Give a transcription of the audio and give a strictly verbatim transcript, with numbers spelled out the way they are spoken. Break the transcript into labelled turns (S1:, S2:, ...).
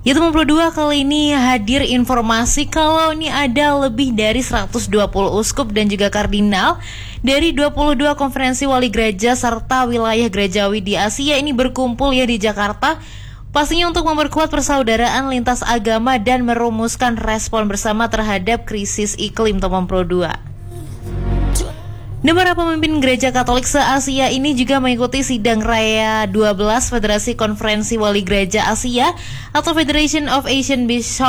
S1: Y T M Pro dua kali ini hadir informasi kalau ini ada lebih dari seratus dua puluh uskup dan juga kardinal dari dua puluh dua konferensi wali gereja serta wilayah gerejawi di Asia ini berkumpul ya di Jakarta. Pastinya untuk memperkuat persaudaraan lintas agama dan merumuskan respon bersama terhadap krisis iklim T M Pro dua. Dan para pemimpin gereja Katolik se-Asia ini juga mengikuti sidang raya dua belas Federasi Konferensi Wali Gereja Asia atau Federation of Asian Bishops